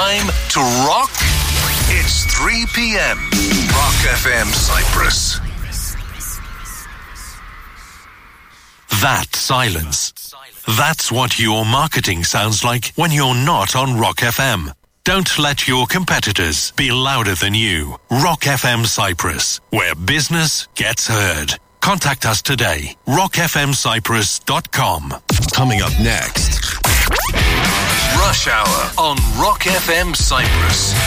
time to rock. It's 3 p.m. Rock FM Cyprus. That silence. That's what your marketing sounds like when you're not on Rock FM. Don't let your competitors be louder than you. Rock FM Cyprus, where business gets heard. Contact us today. rockfmcyprus.com. Coming up next. Rush Hour on Rock FM Cyprus.